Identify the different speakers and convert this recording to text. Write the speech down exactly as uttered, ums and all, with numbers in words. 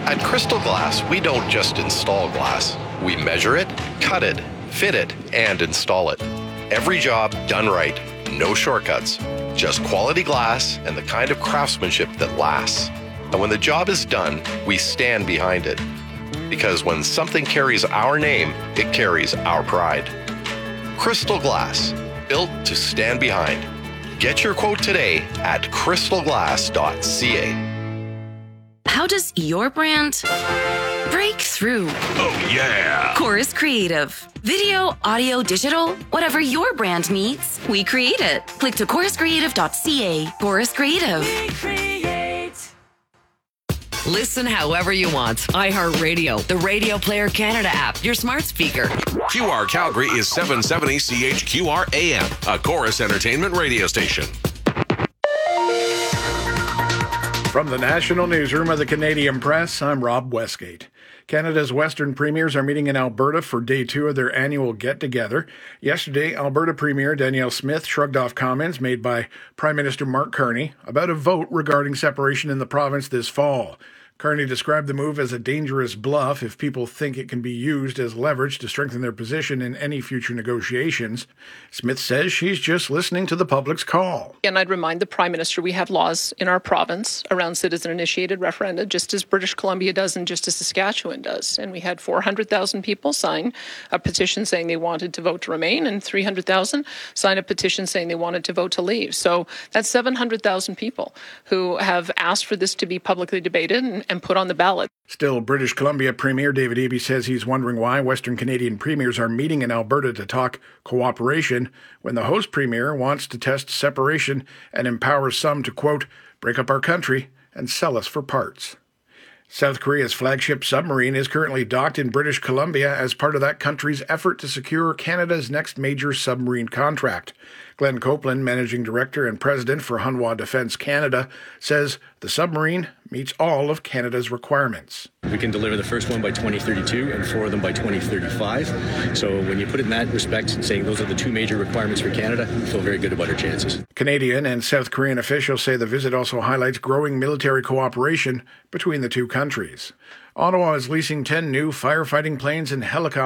Speaker 1: At Crystal Glass, we don't just install glass. We measure it, cut it, fit it, and install it. Every job done right, no shortcuts. Just quality glass and the kind of craftsmanship that lasts. And when the job is done, we stand behind it. Because when something carries our name, it carries our pride. Crystal Glass, built to stand behind. Get your quote today at crystal glass dot c a.
Speaker 2: How does your brand break through?
Speaker 3: Oh, yeah!
Speaker 2: Chorus Creative. Video, audio, digital, whatever your brand needs, we create it. Click to chorus creative dot c a. Chorus Creative.
Speaker 4: We create.
Speaker 5: Listen however you want. iHeartRadio, the Radio Player Canada app, your smart speaker.
Speaker 3: Q R Calgary is seven seventy C H Q R A M, a Chorus Entertainment radio station.
Speaker 6: From the National Newsroom of the Canadian Press, I'm Rob Westgate. Canada's Western Premiers are meeting in Alberta for day two of their annual get-together. Yesterday, Alberta Premier Danielle Smith shrugged off comments made by Prime Minister Mark Carney about a vote regarding separation in the province this fall. Carney described the move as a dangerous bluff if people think it can be used as leverage to strengthen their position in any future negotiations. Smith says she's just listening to the public's call.
Speaker 7: And I'd remind the Prime Minister we have laws in our province around citizen-initiated referenda, just as British Columbia does and just as Saskatchewan does. And we had four hundred thousand people sign a petition saying they wanted to vote to remain, and three hundred thousand sign a petition saying they wanted to vote to leave. So that's seven hundred thousand people who have asked for this to be publicly debated and and put on the ballot.
Speaker 6: Still, British Columbia Premier David Eby says he's wondering why Western Canadian premiers are meeting in Alberta to talk cooperation when the host premier wants to test separation and empower some to, quote, break up our country and sell us for parts. South Korea's flagship submarine is currently docked in British Columbia as part of that country's effort to secure Canada's next major submarine contract. Glenn Copeland, Managing Director and President for Hanwha Defence Canada, says the submarine meets all of Canada's requirements.
Speaker 8: We can deliver the first one by twenty thirty-two and four of them by twenty thirty-five. So when you put it in that respect and saying those are the two major requirements for Canada, we feel very good about our chances.
Speaker 6: Canadian and South Korean officials say the visit also highlights growing military cooperation between the two countries. Ottawa is leasing ten new firefighting planes and helicopters